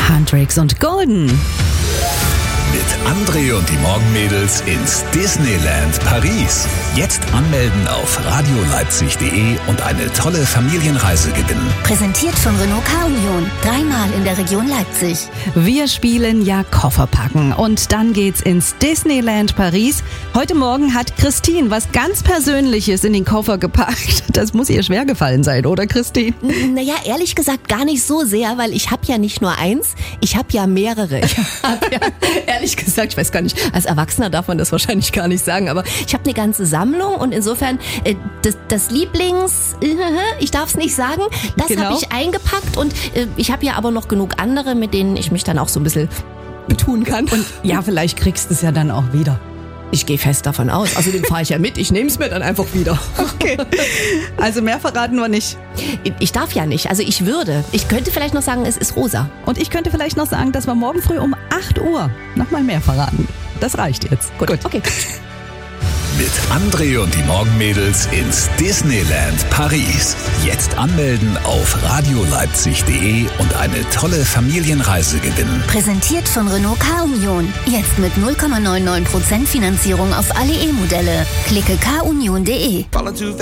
Handrix und Golden. Mit André und die Morgenmädels ins Disneyland Paris. Jetzt anmelden auf radioleipzig.de und eine tolle Familienreise gewinnen. Präsentiert von Renault K-Union. 3-mal in der Region Leipzig. Wir spielen ja Koffer packen und dann geht's ins Disneyland Paris. Heute Morgen hat Christine was ganz Persönliches in den Koffer gepackt. Das muss ihr schwer gefallen sein, oder Christine? Naja, ehrlich gesagt gar nicht so sehr, weil ich habe ja nicht nur eins, ich habe ja mehrere. Ehrlich gesagt, ich weiß gar nicht, als Erwachsener darf man das wahrscheinlich gar nicht sagen, aber ich habe eine ganze Sammlung und insofern das Lieblings, ich darf es nicht sagen, das Genau. habe ich eingepackt und ich habe ja aber noch genug andere, mit denen ich mich dann auch so ein bisschen betun kann. Und ja, vielleicht kriegst du es ja dann auch wieder. Ich gehe fest davon aus, außerdem fahre ich ja mit, ich nehme es mir dann einfach wieder. Okay. Also mehr verraten wir nicht. Ich darf ja nicht, also ich würde. Ich könnte vielleicht noch sagen, es ist rosa. Und ich könnte vielleicht noch sagen, dass wir morgen früh um 8 Uhr nochmal mehr verraten. Das reicht jetzt. Gut. Okay. Mit André und die Morgenmädels ins Disneyland Paris. Jetzt anmelden auf radioleipzig.de und eine tolle Familienreise gewinnen. Präsentiert von Renault K-Union. Jetzt mit 0,99% Finanzierung auf alle E-Modelle. Klicke kunion.de.